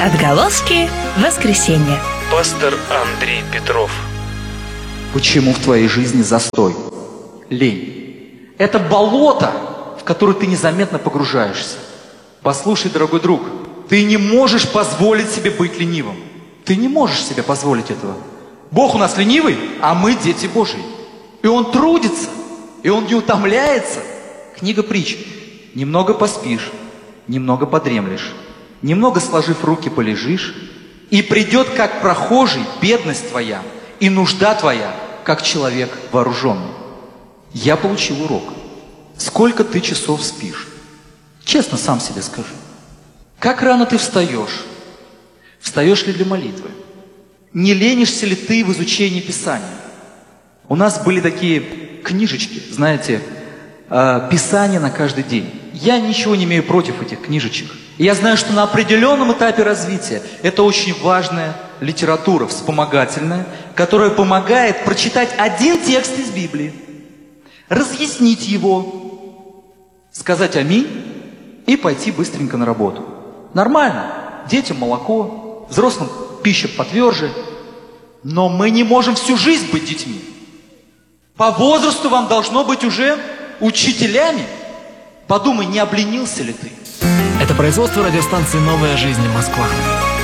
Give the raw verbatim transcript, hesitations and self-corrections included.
Отголоски воскресенья. Пастор Андрей Петров. Почему в твоей жизни застой? Лень. Это болото, в которое ты незаметно погружаешься. Послушай, дорогой друг, ты не можешь позволить себе быть ленивым. Ты не можешь себе позволить этого. Бог у нас ленивый, а мы дети Божьи. И Он трудится, и Он не утомляется. Книга притч. Немного поспишь, немного подремлешь, немного сложив руки полежишь, и придет, как прохожий, бедность твоя, и нужда твоя, как человек вооруженный. Я получил урок. Сколько ты часов спишь? Честно сам себе скажи. Как рано ты встаешь? Встаешь ли для молитвы? Не ленишься ли ты в изучении Писания? У нас были такие книжечки, знаете, Писание на каждый день. Я ничего не имею против этих книжечек. И я знаю, что на определенном этапе развития это очень важная литература, вспомогательная, которая помогает прочитать один текст из Библии, разъяснить его, сказать аминь и пойти быстренько на работу. Нормально. Детям молоко, взрослым пища потверже. Но мы не можем всю жизнь быть детьми. По возрасту вам должно быть уже учителями. Подумай, не обленился ли ты? Это производство радиостанции «Новая жизнь» Москва.